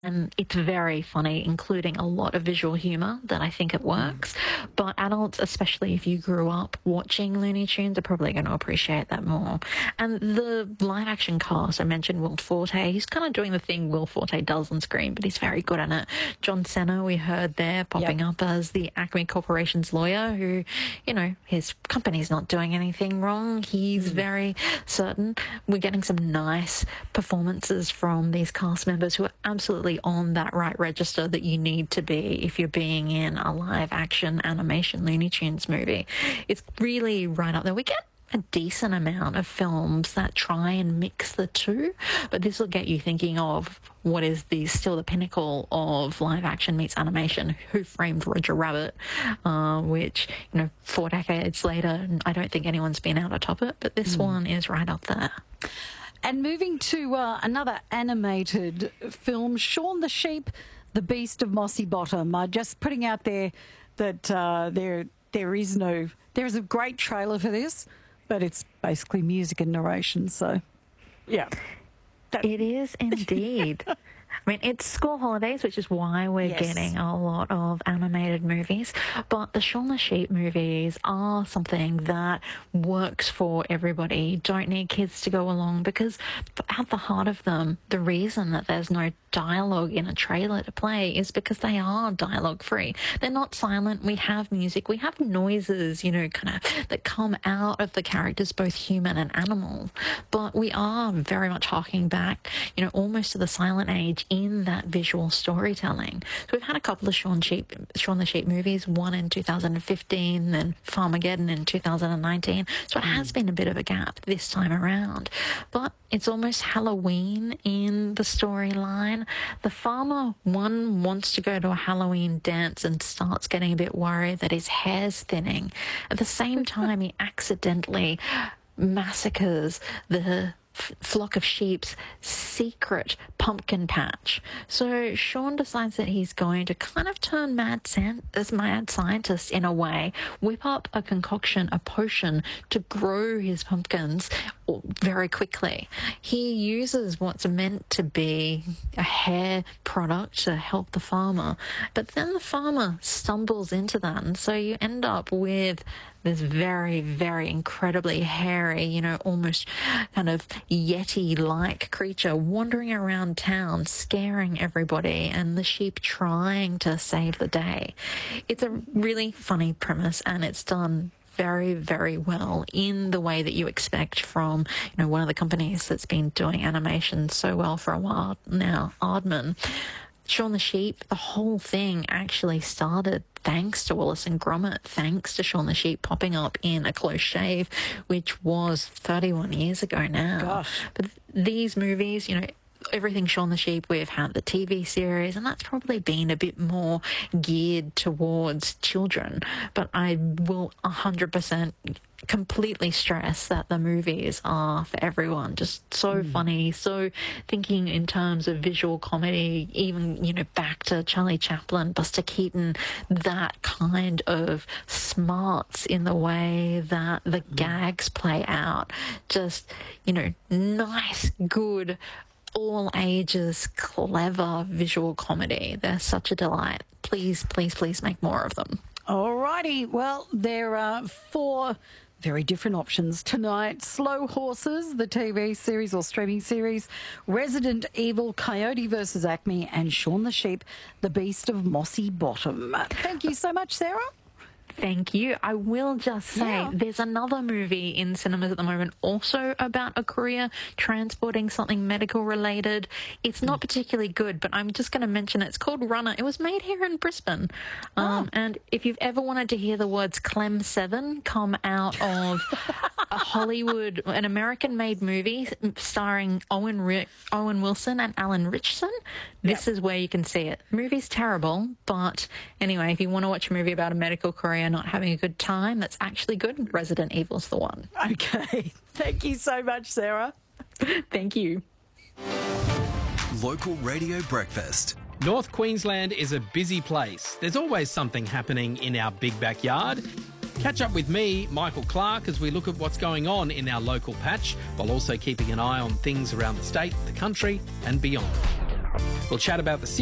And it's very funny, including a lot of visual humour that I think it works. But adults, especially if you grew up watching Looney Tunes, are probably going to appreciate that more. And the live action cast, I mentioned Will Forte. He's kind of doing the thing Will Forte does on screen, but he's very good at it. John Cena, we heard there, popping up as the Acme Corporation's lawyer who, you know, his company's not doing anything wrong. He's very certain. We're getting some nice performances from these cast members who are absolutely on that right register that you need to be if you're being in a live action animation Looney Tunes movie. It's really right up there. We get a decent amount of films that try and mix the two, but this will get you thinking of what is still the pinnacle of live action meets animation, Who Framed Roger Rabbit, which, you know, 4 decades later, I don't think anyone's been able to top it, but this one is right up there. And moving to another animated film, Shaun the Sheep, The Beast of Mossy Bottom. Just putting out there that there is a great trailer for this, but it's basically music and narration. So, yeah. It is indeed. I mean, it's school holidays, which is why we're getting a lot of animated movies. But the Shaun the Sheep movies are something that works for everybody. You don't need kids to go along because at the heart of them, the reason that there's no dialogue in a trailer to play is because they are dialogue free. They're not silent. We have music. We have noises, you know, kind of that come out of the characters, both human and animal. But we are very much harking back, you know, almost to the silent age in that visual storytelling. So we've had a couple of Shaun the Sheep movies, one in 2015 and Farmageddon in 2019. So it has been a bit of a gap this time around. But it's almost Halloween in the storyline. The farmer, one, wants to go to a Halloween dance and starts getting a bit worried that his hair's thinning. At the same time, he accidentally massacres the flock of sheep's secret pumpkin patch. So Shaun decides that he's going to kind of turn mad scientist in a way, whip up a concoction, a potion to grow his pumpkins very quickly. He uses what's meant to be a hair product to help the farmer, but then the farmer stumbles into that, and so you end up with this very, very incredibly hairy, you know, almost kind of Yeti-like creature wandering around town, scaring everybody, and the sheep trying to save the day. It's a really funny premise, and it's done very, very well in the way that you expect from, you know, one of the companies that's been doing animation so well for a while now, Aardman. Shaun the Sheep, the whole thing actually started thanks to Wallace and Gromit, thanks to Shaun the Sheep popping up in A Close Shave, which was 31 years ago now. Gosh. But these movies, you know, everything Shaun the Sheep, we've had the TV series, and that's probably been a bit more geared towards children. But I will 100% completely stress that the movies are for everyone. Just so funny, so thinking in terms of visual comedy, even, you know, back to Charlie Chaplin, Buster Keaton, that kind of smarts in the way that the gags play out. Just, you know, nice, good, all ages, clever visual comedy. They're such a delight. Please, please, please make more of them. Alrighty, well, there are 4 very different options tonight. Slow Horses, the TV series or streaming series, Resident Evil, Coyote vs. Acme, and Shaun the Sheep, The Beast of Mossy Bottom. Thank you so much, Sarah. Thank you. I will just say there's another movie in cinemas at the moment also about a courier transporting something medical related. It's not particularly good, but I'm just going to mention it. It's called Runner. It was made here in Brisbane. And if you've ever wanted to hear the words Clem 7 come out of a Hollywood, an American-made movie starring Owen Wilson and Alan Ritchson, this is where you can see it. The movie's terrible, but anyway, if you want to watch a movie about a medical courier not having a good time that's actually good, Resident Evil's the one. Okay. Thank you so much, Sarah. Thank you. Local Radio Breakfast. North Queensland is a busy place. There's always something happening in our big backyard. Catch up with me, Michael Clark, as we look at what's going on in our local patch, while also keeping an eye on things around the state, the country and beyond. We'll chat about the